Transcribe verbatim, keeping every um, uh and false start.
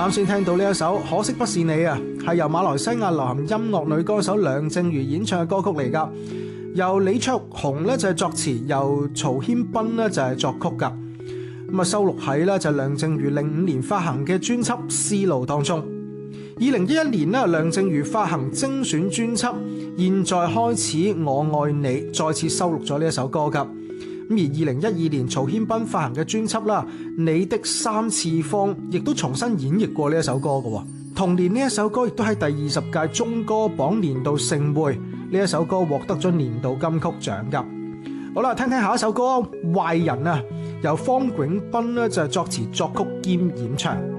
啱先聽到呢一首《可惜不是你》啊，係由馬來西亞流行音樂女歌手梁靜茹演唱嘅歌曲嚟噶，由李卓雄咧就係作詞，由曹軒斌咧就係作曲噶。咁啊收錄喺咧就係梁靜茹零五年發行嘅專輯《絲路》當中。二零一一年咧，梁靜茹發行精選專輯《現在開始我愛你》，再次收錄咗呢一首歌噶。咁而二零一二年曹軒斌發行嘅專輯啦，《你的三次方》亦都重新演繹過呢一首歌嘅。同年呢一首歌亦都喺第二十屆中歌榜年度盛會，呢一首歌獲得咗年度金曲獎噶。好啦，聽聽下一首歌《壞人》啊，由方永斌咧就係作詞作曲兼演唱。